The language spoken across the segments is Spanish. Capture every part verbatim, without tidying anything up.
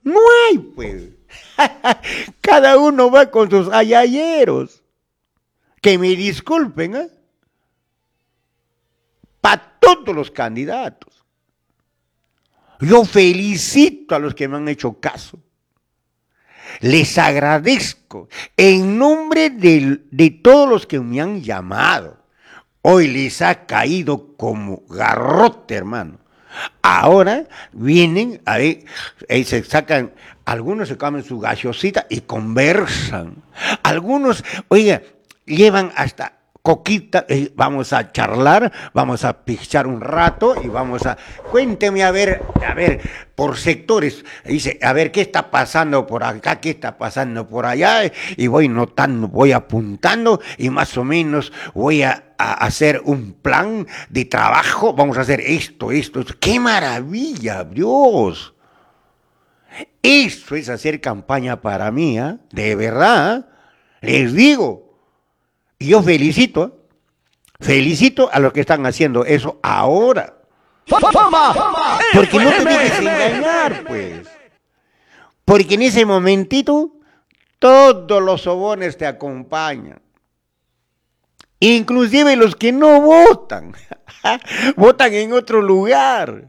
No hay, pues. Cada uno va con sus ayayeros. Que me disculpen, ¿eh? Para todos los candidatos. Yo felicito a los que me han hecho caso. Les agradezco en nombre de, de todos los que me han llamado. Hoy les ha caído como garrote, hermano. Ahora vienen, ahí, ahí se sacan, algunos se comen su gaseosita y conversan. Algunos, oiga, llevan hasta coquita, eh, vamos a charlar, vamos a pichar un rato y vamos a, cuénteme a ver, a ver, por sectores, dice, a ver qué está pasando por acá, qué está pasando por allá, y voy notando, voy apuntando y más o menos voy a, a hacer un plan de trabajo, vamos a hacer esto, esto, esto. ¡Qué maravilla, Dios! Eso es hacer campaña para mí, ¿eh? De verdad, ¿eh? Les digo. Y yo felicito, felicito a los que están haciendo eso ahora. Porque no te dejes engañar, pues. Porque en ese momentito, todos los sobones te acompañan. Inclusive los que no votan. Votan en otro lugar.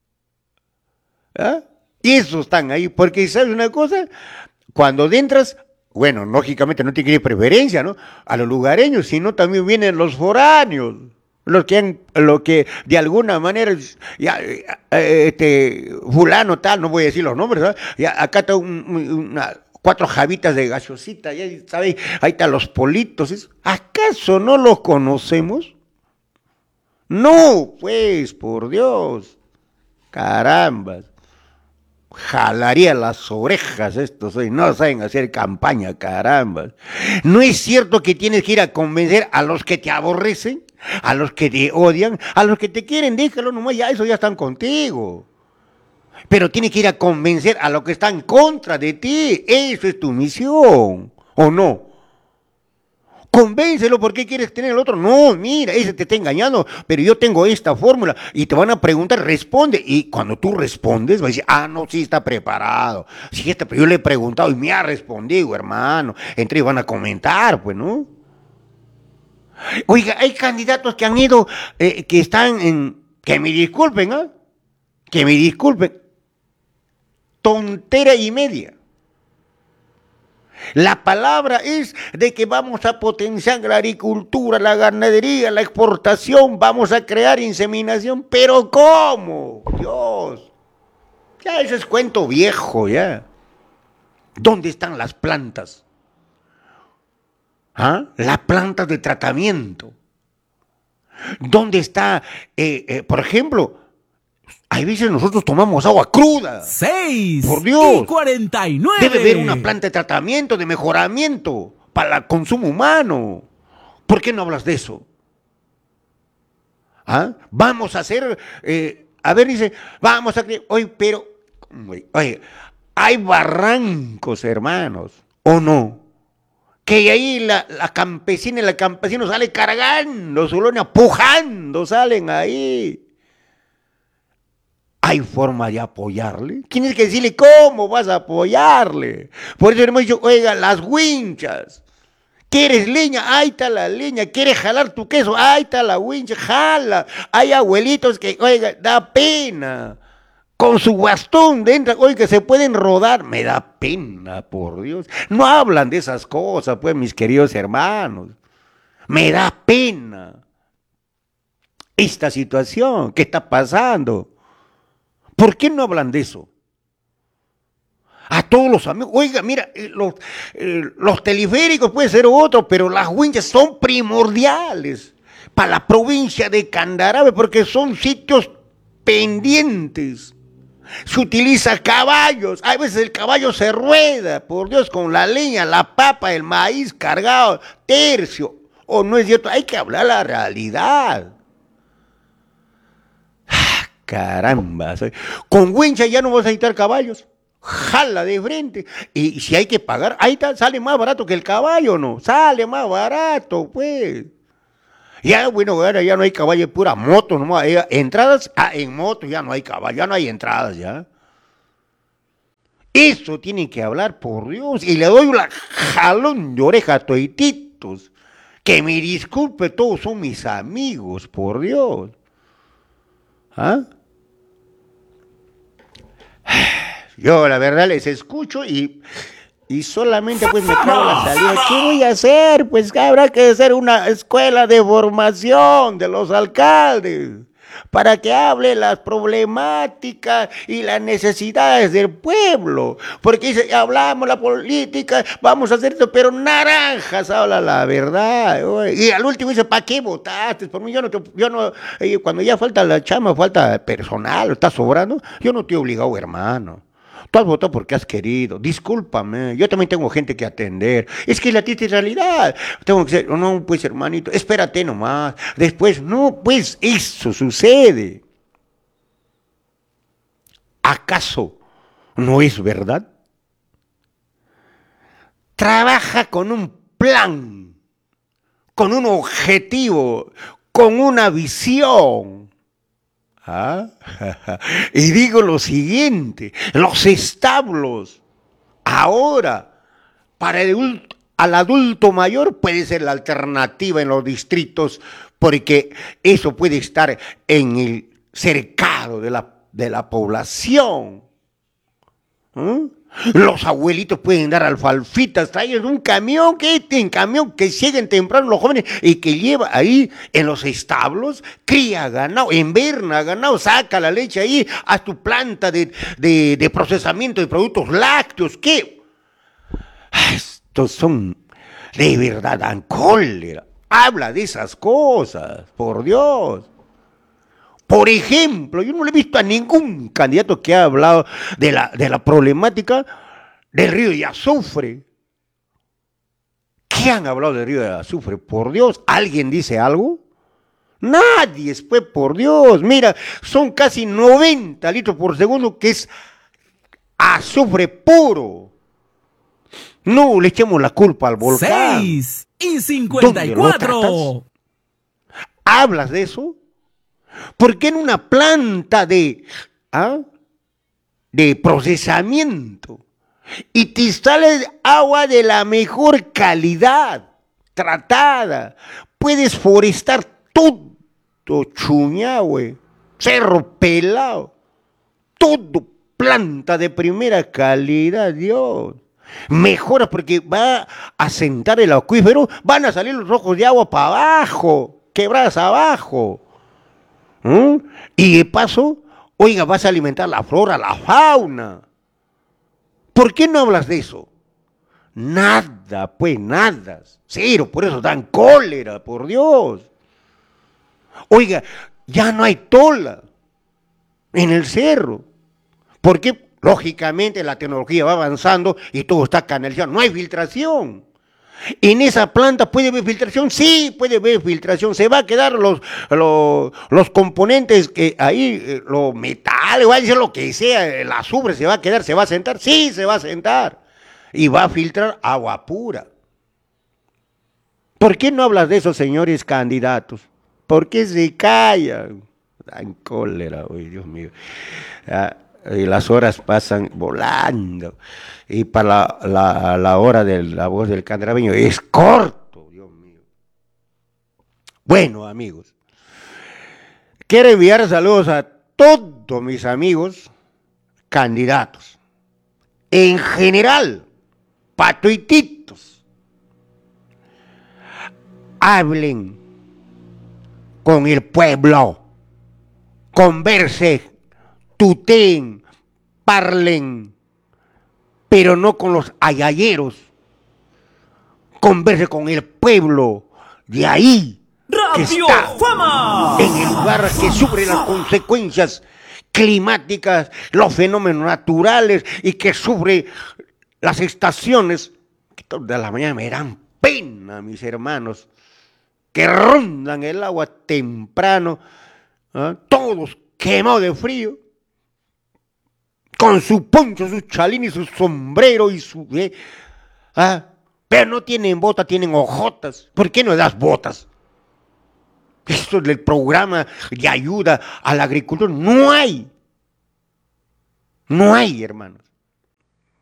¿Ah? Y esos están ahí. Porque, ¿sabes una cosa? Cuando entras... Bueno, lógicamente no tiene que ir preferencia, ¿no? A los lugareños, sino también vienen los foráneos, los que han, lo que de alguna manera, ya, este, fulano tal, no voy a decir los nombres, ¿sabes? Ya, acá está un, una, cuatro javitas de gaseosita, ya sabéis, ahí están los politos, ¿acaso no los conocemos? No, pues, por Dios, carambas. Jalaría las orejas estos hoy, no saben hacer campaña, caramba. ¿No es cierto que tienes que ir a convencer a los que te aborrecen, a los que te odian, a los que te quieren? Déjalo nomás, ya eso ya están contigo. Pero tienes que ir a convencer a los que están en contra de ti, eso es tu misión, ¿o no? Convéncelo, ¿por qué quieres tener el otro? No, mira, ese te está engañando, pero yo tengo esta fórmula y te van a preguntar, responde. Y cuando tú respondes, vas a decir, ah, no, sí está preparado. Sí está, pero yo le he preguntado y me ha respondido, hermano. Entre ellos van a comentar, pues, ¿no? Oiga, hay candidatos que han ido, eh, que están en, que me disculpen, ¿ah? ¿eh? Que me disculpen. Tontera y media. La palabra es de que vamos a potenciar la agricultura, la ganadería, la exportación, vamos a crear inseminación, pero ¿cómo? Dios, ya ese es cuento viejo, ya. ¿Dónde están las plantas? ¿Ah? Las plantas de tratamiento. ¿Dónde está, eh, eh, por ejemplo, hay veces nosotros tomamos agua cruda. Seis. Por Dios. Y cuarenta y nueve. Debe haber una planta de tratamiento, de mejoramiento para el consumo humano. ¿Por qué no hablas de eso? ¿Ah? Vamos a hacer, eh, a ver, dice, vamos a crear, oye, pero, oye, hay barrancos, hermanos, ¿o no? Que ahí la, la campesina y el campesino sale cargando su lona, pujando, salen ahí. ¿Hay forma de apoyarle? Tienes que decirle cómo vas a apoyarle. Por eso hemos dicho, oiga, las winchas. ¿Quieres leña? Ahí está la leña. ¿Quieres jalar tu queso? Ahí está la wincha, jala. Hay abuelitos que, oiga, da pena. Con su bastón dentro, oiga, se pueden rodar. Me da pena, por Dios. No hablan de esas cosas, pues, mis queridos hermanos. Me da pena. Esta situación, ¿qué está pasando? ¿Por qué no hablan de eso? A todos los amigos, oiga, mira, los, eh, los teleféricos puede ser otro, pero las winchas son primordiales para la provincia de Candarave porque son sitios pendientes. Se utiliza caballos, a veces el caballo se rueda, por Dios, con la leña, la papa, el maíz cargado, tercio. ¿O no es cierto? Hay que hablar la realidad. Caramba, con wincha ya no vas a necesitar caballos, jala de frente, y si hay que pagar, ahí está, sale más barato que el caballo, ¿no? Sale más barato, pues. Ya, bueno, ahora ya no hay caballo, es pura moto, nomás, entradas, ah, en moto ya no hay caballo, ya no hay entradas, ya. Eso tienen que hablar, por Dios. Y le doy un jalón de oreja a toititos. Que me disculpe, todos son mis amigos, por Dios. ¿Ah? Yo la verdad les escucho y, y solamente pues me trago la salida. ¿Qué voy a hacer? Pues que habrá que hacer una escuela de formación de los alcaldes para que hable las problemáticas y las necesidades del pueblo. Porque dice, hablamos la política, vamos a hacer esto, pero naranjas habla la verdad. Y al último dice, ¿para qué votaste? Por mí yo no, te, yo no eh, cuando ya falta la chama, falta personal, está sobrando, yo no te he obligado, hermano. Tú has votado porque has querido. Discúlpame, yo también tengo gente que atender. Es que la triste realidad. Tengo que ser, no, pues hermanito, espérate nomás. Después, no, pues eso sucede. ¿Acaso no es verdad? Trabaja con un plan, con un objetivo, con una visión. ¿Ah? Y digo lo siguiente, los establos ahora para el, al adulto mayor puede ser la alternativa en los distritos porque eso puede estar en el cercado de la, de la población. ¿Mm? Los abuelitos pueden dar alfalfitas, traen un camión, que en camión que lleguen temprano los jóvenes y que lleva ahí en los establos, cría ganado, inverna ganado, saca la leche ahí, haz tu planta de, de, de procesamiento de productos lácteos, ¿qué? Estos son, de verdad, dan cólera. Habla de esas cosas, por Dios. Por ejemplo, yo no le he visto a ningún candidato que ha hablado de la, de la problemática del río de azufre. ¿Qué han hablado del río de azufre? Por Dios, ¿alguien dice algo? Nadie, pues, por Dios. Mira, son casi noventa litros por segundo que es azufre puro. No le echemos la culpa al volcán. seis y cincuenta y cuatro. ¿Hablas de eso? ¿Por qué en una planta de, ¿ah? de procesamiento y te sale agua de la mejor calidad, tratada, puedes forestar todo Chuñahue, Cerro Pelado, todo planta de primera calidad, Dios? Mejora porque va a sentar el acuífero, van a salir los ojos de agua para abajo, quebradas abajo. ¿Mm? Y de paso, oiga, vas a alimentar la flora, la fauna. ¿Por qué no hablas de eso? Nada, pues nada. Cero, por eso dan cólera, por Dios. Oiga, ya no hay tola en el cerro. ¿Por qué? Lógicamente la tecnología va avanzando y todo está canalizado. No hay filtración. ¿En esa planta puede haber filtración? Sí, puede haber filtración. Se va a quedar los, los, los componentes que ahí, los metales, va a decir lo que sea, el azufre se va a quedar, se va a sentar. Sí, se va a sentar. Y va a filtrar agua pura. ¿Por qué no hablas de eso, señores candidatos? ¿Por qué se callan? Dan cólera, uy, Dios mío. Ah, y las horas pasan volando. Y para la, la, la hora de la voz del candrabeño es corto, Dios mío. Bueno, amigos, quiero enviar saludos a todos mis amigos candidatos. En general, patuititos. Hablen con el pueblo. Conversen, tuteen, parlen, pero no con los ayayeros. Converse con el pueblo de ahí, que está Fama. en el lugar que sufre las consecuencias climáticas, los fenómenos naturales y que sufre las estaciones, que todas las mañanas me dan pena, mis hermanos, que rondan el agua temprano, ¿eh? Todos quemados de frío, con su poncho, su chalín y su sombrero y su... ¿eh? ¿Ah? Pero no tienen botas, tienen ojotas. ¿Por qué no das botas? Esto del programa de ayuda a la agricultura no hay. No hay, hermanos.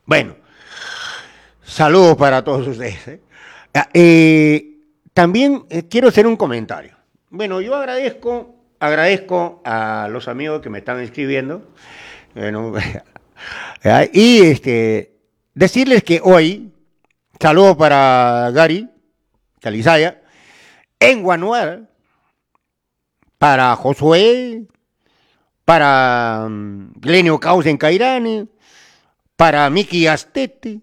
Bueno, saludos para todos ustedes. ¿eh? Eh, también eh, quiero hacer un comentario. Bueno, yo agradezco, agradezco a los amigos que me están escribiendo. Bueno, y este, decirles que hoy, saludos para Gary Calizaya, en Guanuara, para Josué, para um, Glenio Caus en Cairane, para Miki Astete,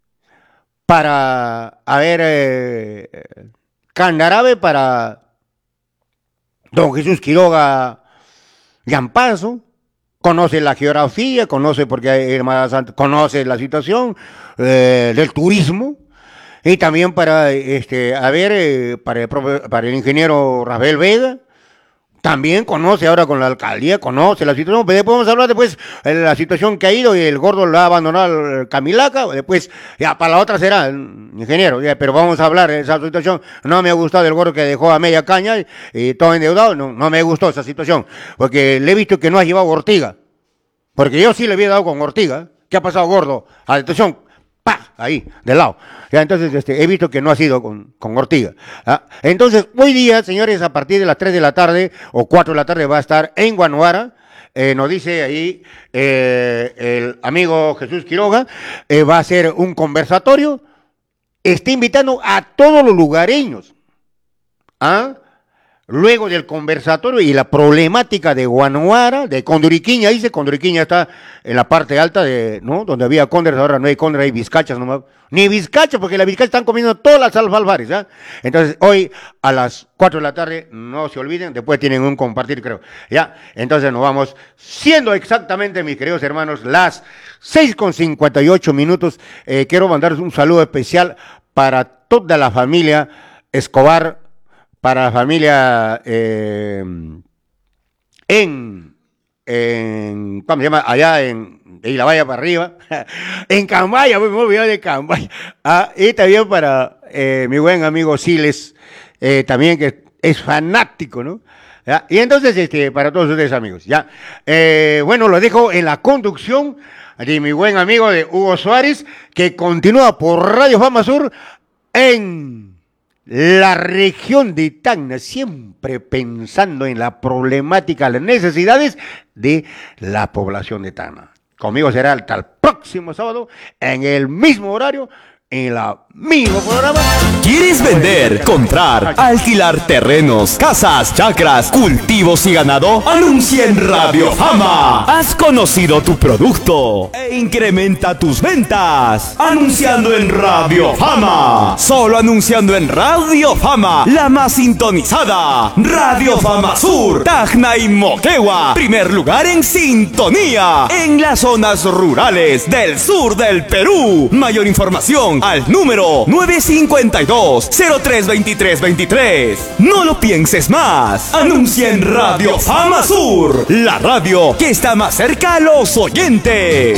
para, a ver, eh, Candarabe, para Don Jesús Quiroga Llampazo, conoce la geografía, conoce porque conoce la situación eh, del turismo, y también para, este, a ver, eh, para, el, para el ingeniero Rafael Vega, también conoce ahora con la alcaldía, conoce la situación. Después podemos hablar después de la situación que ha ido y el gordo lo ha abandonado al Camilaca. Después, ya para la otra será, ingeniero, ya, pero vamos a hablar de esa situación. No me ha gustado el gordo que dejó a media caña y, y todo endeudado. No, no me gustó esa situación, porque le he visto que no ha llevado Ortiga. Porque yo sí le había dado con Ortiga. ¿Qué ha pasado, gordo? A la situación, ¡pah! Ahí, de lado. Ya, entonces este, he visto que no ha sido con, con Ortiga. ¿ah? Entonces, hoy día, señores, a partir de las tres de la tarde o cuatro de la tarde va a estar en Guanuara. Eh, nos dice ahí eh, el amigo Jesús Quiroga, eh, va a hacer un conversatorio. Está invitando a todos los lugareños. ¿ah? Luego del conversatorio y la problemática de Guanuara, de Conduriquiña, dice, Conduriquiña está en la parte alta de, ¿no? Donde había cóndores, ahora no hay cóndores, hay vizcachas nomás. Ni vizcachas, porque las vizcachas están comiendo todas las alfalfares, ¿ah? Entonces, hoy a las cuatro de la tarde, no se olviden, después tienen un compartir, creo, ¿ya? Entonces nos vamos, siendo exactamente, mis queridos hermanos, las seis con cincuenta y ocho minutos, eh, quiero mandarles un saludo especial para toda la familia Escobar, para la familia eh, en, en, ¿cómo se llama? Allá en, de la Valla para arriba, en Cambaya, me he olvidado de Cambaya. Ah, y también para eh, mi buen amigo Siles, eh, también que es fanático, ¿no? ¿Ya? Y entonces, este, para todos ustedes, amigos, ya. Eh, bueno, lo dejo en la conducción de mi buen amigo de Hugo Suárez, que continúa por Radio Fama Sur en la región de Tacna, siempre pensando en la problemática, las necesidades de la población de Tacna. Conmigo será hasta el próximo sábado, en el mismo horario, en el mismo programa. ¿Quieres vender, comprar, alquilar terrenos, casas, chacras, cultivos y ganado? Anuncia en Radio Fama. Has conocido tu producto e incrementa tus ventas anunciando en Radio Fama. Solo anunciando en Radio Fama, la más sintonizada. Radio Fama Sur, Tacna y Moquegua. Primer lugar en sintonía en las zonas rurales del sur del Perú. Mayor información al número nueve cinco dos, cero tres dos tres dos tres. No lo pienses más. Anuncia en Radio Fama Sur, la radio que está más cerca a los oyentes.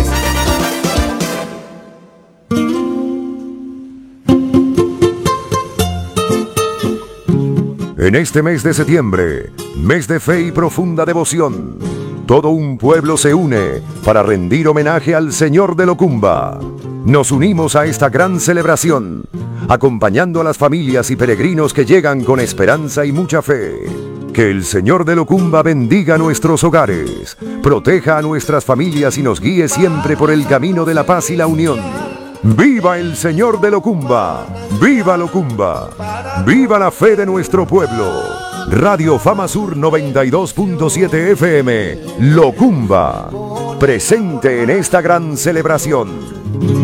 En este mes de septiembre, mes de fe y profunda devoción, todo un pueblo se une para rendir homenaje al Señor de Locumba. Nos unimos a esta gran celebración, acompañando a las familias y peregrinos que llegan con esperanza y mucha fe. Que el Señor de Locumba bendiga nuestros hogares, proteja a nuestras familias y nos guíe siempre por el camino de la paz y la unión. ¡Viva el Señor de Locumba! ¡Viva Locumba! ¡Viva la fe de nuestro pueblo! Radio Fama Sur noventa y dos punto siete F M, Locumba, presente en esta gran celebración.